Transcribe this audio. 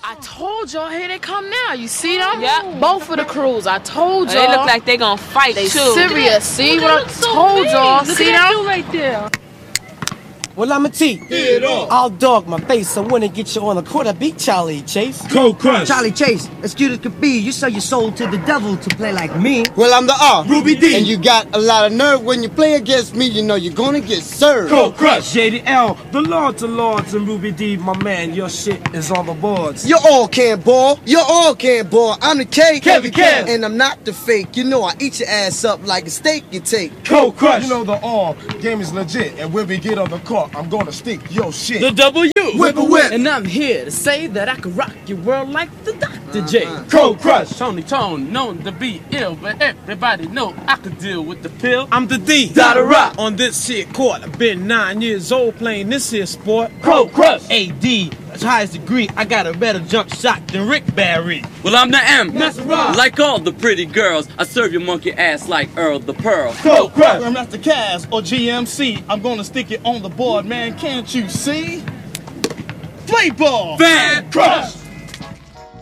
I told y'all, here they come now. You see them? Yep. Both of the crews. I told y'all. They look like they gonna fight they too. Serious. See what I told y'all? See them? Right there. Well, I'm a T. I'll dog my face. I wanna get you on the court. I beat Charlie Chase. Cold Crush. Charlie Chase, as cute as could be, you sell your soul to the devil to play like me. Well, I'm the R. Ruby D. And you got a lot of nerve when you play against me. You know you're gonna get served. Cold Crush. JDL, the Lord to Lords and Ruby D, my man. Your shit is on the boards. You all can't ball. You all can't ball. I'm the K. Kevin Kev. And I'm not the fake. You know I eat your ass up like a steak you take. Cold Crush. You know the all game is legit, and when we get on the court, I'm gonna stick your shit. The W. Whip a whip. And I'm here to say that I can rock your world like the Dr. J. Cold Crush. Tony Tone, known to be ill, but everybody know I could deal with the pill. I'm the D. Dada Rock. On this here court, I've been 9 years old playing this here sport. Cold Crush. AD, as highest degree, I got a better jump shot than Rick Barry. Well, I'm the M. That's right. Like all the pretty girls, I serve your monkey ass like Earl the Pearl. Cold Crush. Grandmaster Caz or GMC, I'm gonna stick it on the board, man. Can't you see? Play ball. Van Crush.